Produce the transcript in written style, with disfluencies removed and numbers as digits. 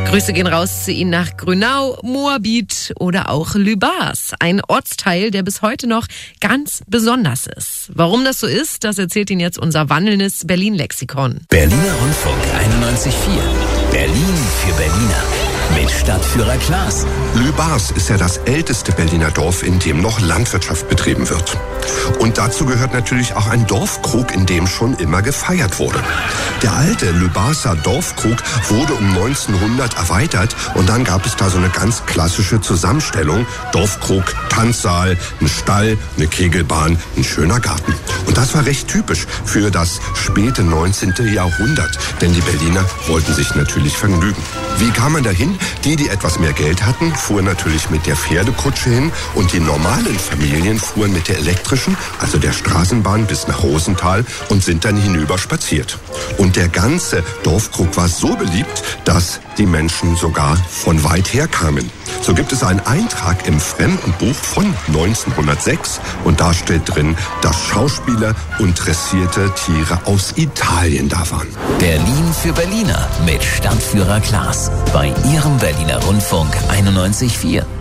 Grüße gehen raus zu Ihnen nach Grünau, Moabit oder auch Lübars. Ein Ortsteil, der bis heute noch ganz besonders ist. Warum das so ist, das erzählt Ihnen jetzt unser wandelndes Berlin-Lexikon. Berliner Rundfunk 91.4. Berlin für Berliner. Mit Stadtführer Klaas. Lübars ist ja das älteste Berliner Dorf, in dem noch Landwirtschaft betrieben wird. Und dazu gehört natürlich auch ein Dorfkrug, in dem schon immer gefeiert wurde. Der alte Lübarser Dorfkrug wurde um 1900 erweitert und dann gab es da so eine ganz klassische Zusammenstellung. Dorfkrug, Tanzsaal, ein Stall, eine Kegelbahn, ein schöner Garten. Und das war recht typisch für das späte 19. Jahrhundert, denn die Berliner wollten sich natürlich vergnügen. Wie kam man dahin? Die etwas mehr Geld hatten, fuhren natürlich mit der Pferdekutsche hin und die normalen Familien fuhren mit der elektrischen, also der Straßenbahn bis nach Rosenthal und sind dann hinüber spaziert. Und der ganze Dorfkrug war so beliebt, dass die Menschen sogar von weit her kamen. So gibt es einen Eintrag im Fremdenbuch von 1906 und da steht drin, dass Schauspieler und dressierte Tiere aus Italien da waren. Berlin für Berliner mit Stadtführer Klaas. Bei Ihrem Berliner Rundfunk 91.4.